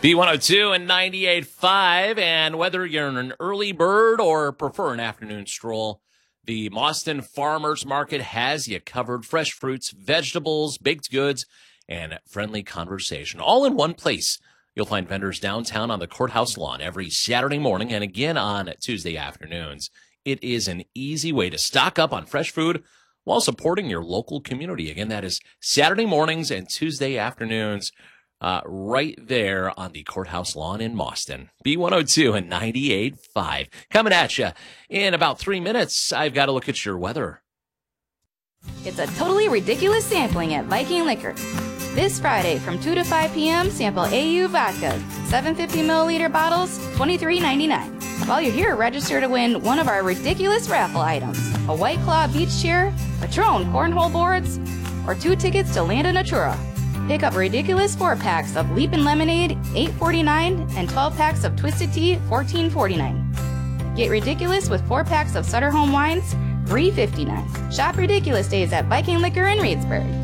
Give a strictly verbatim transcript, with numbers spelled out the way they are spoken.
B one oh two and ninety-eight point five, and whether you're an early bird or prefer an afternoon stroll, the Mauston Farmers Market has you covered. Fresh fruits, vegetables, baked goods, and friendly conversation, all in one place. You'll find vendors downtown on the courthouse lawn every Saturday morning and again on Tuesday afternoons. It is an easy way to stock up on fresh food while supporting your local community. Again, that is Saturday mornings and Tuesday afternoons. Uh, right there on the courthouse lawn in Mauston. B one oh two and ninety-eight point five. Coming at you in about three minutes. I've got to look at your weather. It's a totally ridiculous sampling at Viking Liquor. This Friday from two to five p.m., sample A U Vodka, seven hundred fifty milliliter bottles, twenty-three ninety-nine. While you're here, register to win one of our ridiculous raffle items, a White Claw beach chair, Patron cornhole boards, or two tickets to Land of Natura. Pick up ridiculous four-packs of Leapin' Lemonade, eight forty-nine, and twelve packs of Twisted Tea, fourteen forty-nine. Get ridiculous with four packs of Sutter Home Wines, three fifty-nine. Shop Ridiculous Days at Viking Liquor in Reedsburg.